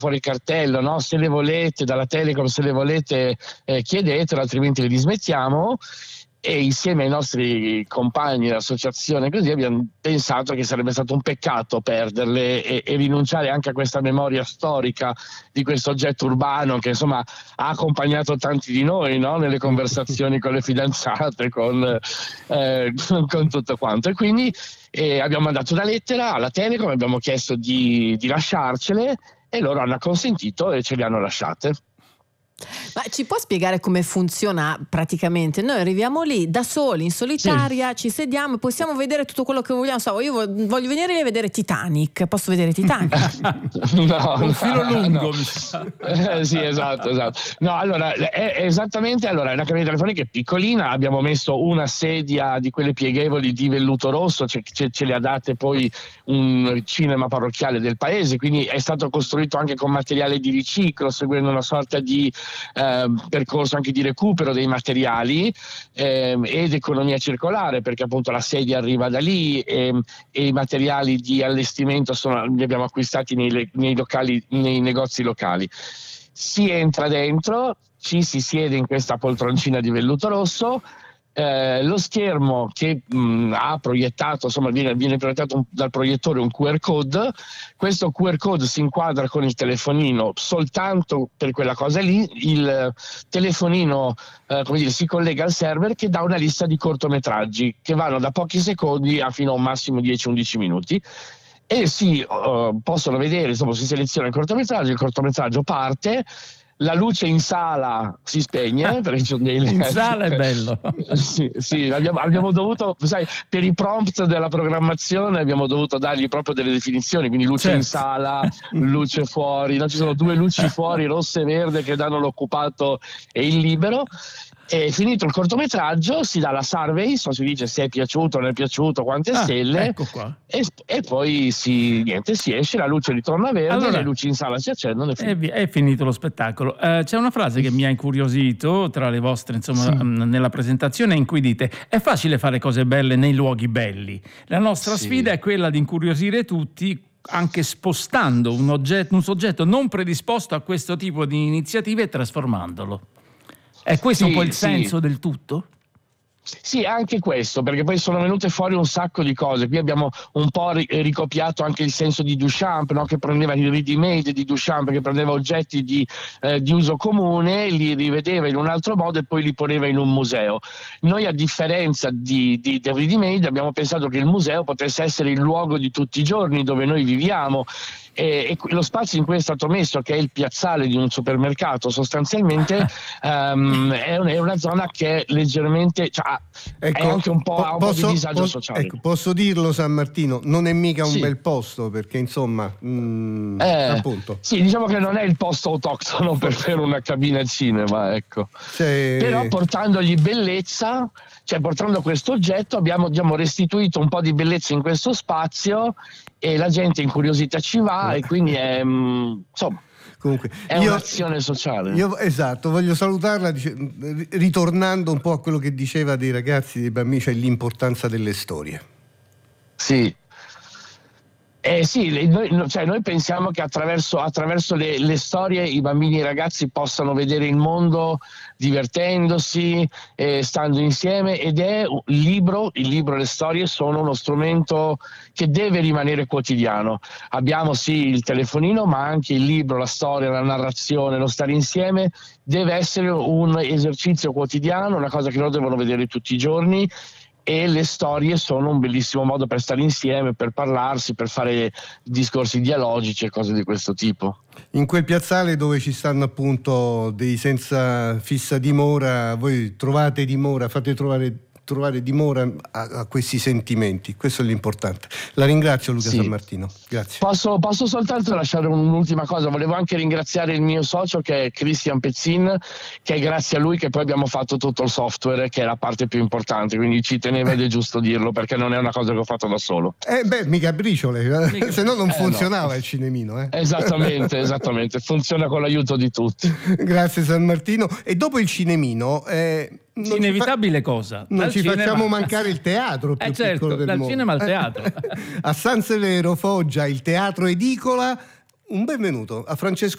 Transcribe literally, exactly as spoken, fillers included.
fuori il cartello, no? Se le volete dalla Telecom, se le volete eh, chiedetelo, altrimenti le dismettiamo. E insieme ai nostri compagni dell'associazione così abbiamo pensato che sarebbe stato un peccato perderle e, e rinunciare anche a questa memoria storica di questo oggetto urbano che insomma ha accompagnato tanti di noi, no? Nelle conversazioni con le fidanzate, con, eh, con tutto quanto. E quindi eh, abbiamo mandato una lettera alla Telecom, abbiamo chiesto di, di lasciarcele e loro hanno acconsentito e ce le hanno lasciate. Ma ci può spiegare come funziona praticamente? Noi arriviamo lì da soli, in solitaria, sì. Ci sediamo e possiamo vedere tutto quello che vogliamo. So, io voglio venire a vedere Titanic, posso vedere Titanic? No, un no, filo lungo, no. mi sa. Eh, sì, esatto, esatto. No, allora, è esattamente, allora, è una cabina telefonica piccolina, abbiamo messo una sedia di quelle pieghevoli di velluto rosso, ce, ce, ce le ha date poi un cinema parrocchiale del paese, quindi è stato costruito anche con materiale di riciclo, seguendo una sorta di Eh, percorso anche di recupero dei materiali eh, ed economia circolare, perché appunto la sedia arriva da lì e, e i materiali di allestimento sono, li abbiamo acquistati nei, nei, locali, nei negozi locali. Si entra dentro, ci si siede in questa poltroncina di velluto rosso. Eh, lo schermo che mh, ha proiettato, insomma viene, viene proiettato un, dal proiettore un Q R code. Questo Q R code si inquadra con il telefonino soltanto per quella cosa lì. Il telefonino eh, come dire, si collega al server che dà una lista di cortometraggi che vanno da pochi secondi a fino a un massimo dieci undici minuti e si uh, possono vedere, insomma si seleziona il cortometraggio, il cortometraggio parte. La luce in sala si spegne perché ci sono dei... In sala è bello. sì, sì abbiamo, abbiamo dovuto, sai, per i prompt della programmazione abbiamo dovuto dargli proprio delle definizioni, quindi luce certo. In sala, luce fuori, no? Ci sono due luci fuori, rossa e verde, che danno l'occupato e il libero. E finito il cortometraggio si dà la survey, so, si dice se è piaciuto o non è piaciuto, quante ah, stelle, ecco qua. E, e poi si, niente, si esce, la luce ritorna verde, allora, le luci in sala si accendono e è, finito. È finito lo spettacolo. Uh, c'è una frase che mi ha incuriosito tra le vostre, insomma, sì. nella presentazione, in cui dite: è facile fare cose belle nei luoghi belli. La nostra sì. sfida è quella di incuriosire tutti, anche spostando un oggetto, un soggetto non predisposto a questo tipo di iniziative e trasformandolo. È questo sì, un po' il senso sì. del tutto? Sì, anche questo, perché poi sono venute fuori un sacco di cose. Qui abbiamo un po' ricopiato anche il senso di Duchamp, no? Che prendeva il ready-made di Duchamp, che prendeva oggetti di, eh, di uso comune, li rivedeva in un altro modo e poi li poneva in un museo. Noi, a differenza di, di, del ready-made, abbiamo pensato che il museo potesse essere il luogo di tutti i giorni dove noi viviamo. E, e lo spazio in cui è stato messo, che è il piazzale di un supermercato sostanzialmente, um, è, un, è una zona che è leggermente, cioè, ecco, è anche un po', po- ha un posso, po' di disagio posso, sociale. Ecco, posso dirlo, San Martino, non è mica un sì. bel posto, perché insomma mh, eh, appunto sì, diciamo che non è il posto autoctono per fare una cabina al cinema, ecco. C'è... però portandogli bellezza, cioè portando questo oggetto abbiamo, abbiamo restituito un po' di bellezza in questo spazio e la gente incuriosita ci va, e quindi è, insomma, comunque è io, un'azione sociale. Io, esatto, voglio salutarla dice, ritornando un po' a quello che diceva dei ragazzi, dei bambini, cioè l'importanza delle storie. Sì. Eh sì, noi, cioè noi pensiamo che attraverso, attraverso le, le storie i bambini e i ragazzi possano vedere il mondo divertendosi, eh, stando insieme, ed è il libro, il libro e le storie sono uno strumento che deve rimanere quotidiano. Abbiamo sì il telefonino, ma anche il libro, la storia, la narrazione, lo stare insieme deve essere un esercizio quotidiano, una cosa che loro devono vedere tutti i giorni. E le storie sono un bellissimo modo per stare insieme, per parlarsi, per fare discorsi dialogici e cose di questo tipo. In quel piazzale dove ci stanno appunto dei senza fissa dimora, voi trovate dimora, fate trovare trovare dimora a, a questi sentimenti, questo è l'importante. La ringrazio, Luca sì. San Martino, grazie. Posso, posso soltanto lasciare un'ultima cosa, volevo anche ringraziare il mio socio, che è Christian Pezzin, che è grazie a lui che poi abbiamo fatto tutto il software, che è la parte più importante, quindi ci teneva ed è giusto dirlo, perché non è una cosa che ho fatto da solo. Eh beh, mica briciole, mica... se no non eh, funzionava no. il cinemino. Eh. Esattamente, esattamente, funziona con l'aiuto di tutti. Grazie San Martino. E dopo il cinemino... Eh, inevitabile fa... cosa? Non dal ci cinema... facciamo mancare il teatro più eh certo, piccolo del dal mondo. cinema al teatro. A San Severo, Foggia, il Teatro Edicola. Un benvenuto a Francesco